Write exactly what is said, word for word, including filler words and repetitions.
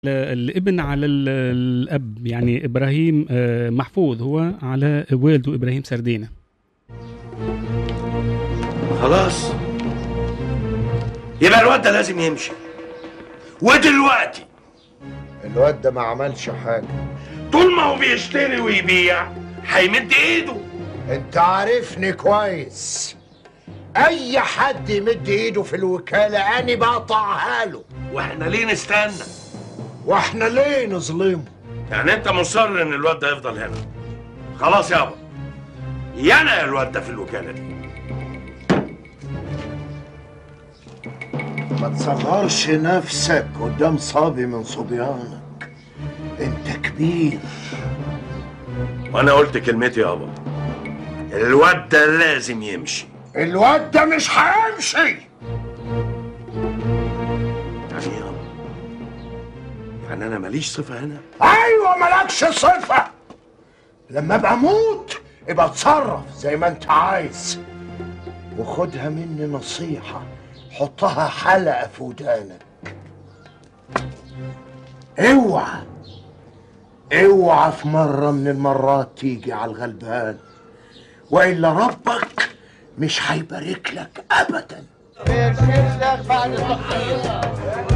الابن على الأب، يعني إبراهيم محفوظ هو على والده إبراهيم سردينة. خلاص يبقى الواد ده لازم يمشي. ودلوقتي الواد ده ما عملش حاجة. طول ما هو بيشتري ويبيع هيمد ايده. انت عارفني كويس، اي حد يمد ايده في الوكالة انا بقطعها له. واحنا ليه نستنى؟ واحنا ليه نظلمه؟ يعني انت مصر ان الواد ده يفضل هنا؟ خلاص يابا، يانا يا الواد ده في الوكالة دي. ما تصغرش نفسك قدام صبي من صبيانك، انت كبير. وانا قلت كلمتي يابا، الواد ده لازم يمشي. الواد ده مش هيمشي. يعني يابا، يعني انا ماليش صفة هنا؟ ايوه مالكش صفة. لما ابقى اموت ابقى اتصرف زي ما انت عايز، وخدها مني نصيحة، حطها حلقة في ودانك. اوعى اوعى في مرة من المرات تيجي على الغلبان، وإلا ربك مش هيبارك لك أبدا.